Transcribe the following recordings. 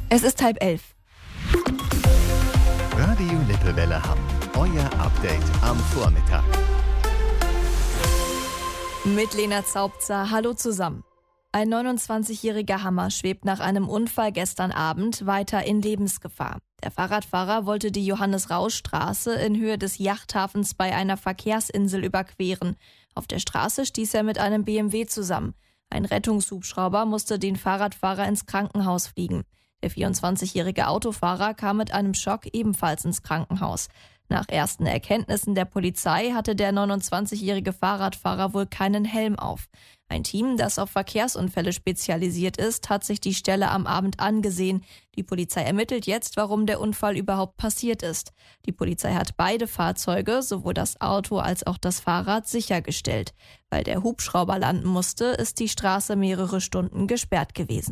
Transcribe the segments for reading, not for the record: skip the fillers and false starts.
Es ist 10:30. Radio Lippewelle Hamm. Euer Update am Vormittag. Mit Lena Zaubzer. Hallo zusammen. Ein 29-jähriger Hammer schwebt nach einem Unfall gestern Abend weiter in Lebensgefahr. Der Fahrradfahrer wollte die Johannes-Rausch-Straße in Höhe des Yachthafens bei einer Verkehrsinsel überqueren. Auf der Straße stieß er mit einem BMW zusammen. Ein Rettungshubschrauber musste den Fahrradfahrer ins Krankenhaus fliegen. Der 24-jährige Autofahrer kam mit einem Schock ebenfalls ins Krankenhaus. Nach ersten Erkenntnissen der Polizei hatte der 29-jährige Fahrradfahrer wohl keinen Helm auf. Ein Team, das auf Verkehrsunfälle spezialisiert ist, hat sich die Stelle am Abend angesehen. Die Polizei ermittelt jetzt, warum der Unfall überhaupt passiert ist. Die Polizei hat beide Fahrzeuge, sowohl das Auto als auch das Fahrrad, sichergestellt. Weil der Hubschrauber landen musste, ist die Straße mehrere Stunden gesperrt gewesen.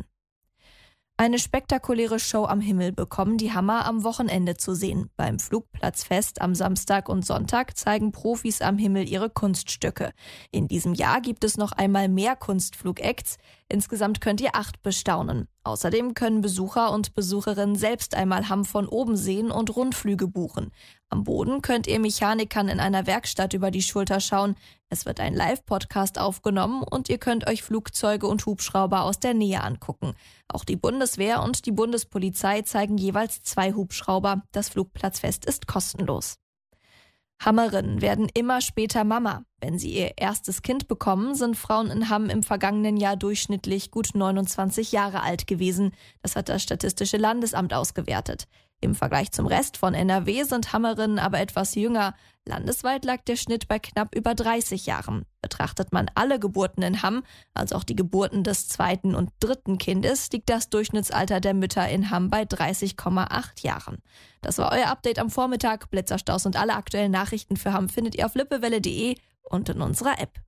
Eine spektakuläre Show am Himmel bekommen die Hammer am Wochenende zu sehen. Beim Flugplatzfest am Samstag und Sonntag zeigen Profis am Himmel ihre Kunststücke. In diesem Jahr gibt es noch einmal mehr Kunstflugacts. Insgesamt könnt ihr 8 bestaunen. Außerdem können Besucher und Besucherinnen selbst einmal Hamm von oben sehen und Rundflüge buchen. Am Boden könnt ihr Mechanikern in einer Werkstatt über die Schulter schauen. Es wird ein Live-Podcast aufgenommen und ihr könnt euch Flugzeuge und Hubschrauber aus der Nähe angucken. Auch die Bundeswehr und die Bundespolizei zeigen jeweils 2 Hubschrauber. Das Flugplatzfest ist kostenlos. Hammerinnen werden immer später Mama. Wenn sie ihr erstes Kind bekommen, sind Frauen in Hamm im vergangenen Jahr durchschnittlich gut 29 Jahre alt gewesen. Das hat das Statistische Landesamt ausgewertet. Im Vergleich zum Rest von NRW sind Hammerinnen aber etwas jünger. Landesweit lag der Schnitt bei knapp über 30 Jahren. Betrachtet man alle Geburten in Hamm, also auch die Geburten des 2. und 3. Kindes, liegt das Durchschnittsalter der Mütter in Hamm bei 30,8 Jahren. Das war euer Update am Vormittag. Blitzerstaus und alle aktuellen Nachrichten für Hamm findet ihr auf lippewelle.de und in unserer App.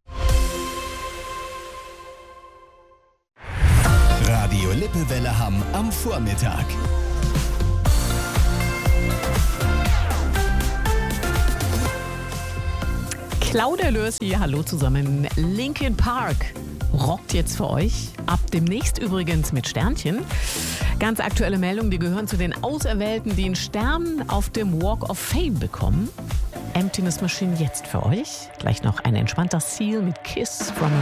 Radio Lippewelle Hamm am Vormittag. Claudia Lörsi, hallo zusammen. Linkin Park rockt jetzt für euch. Ab demnächst übrigens mit Sternchen. Ganz aktuelle Meldung, die gehören zu den Auserwählten, die einen Stern auf dem Walk of Fame bekommen. Emptiness Machine jetzt für euch. Gleich noch ein entspannter Seal mit Kiss from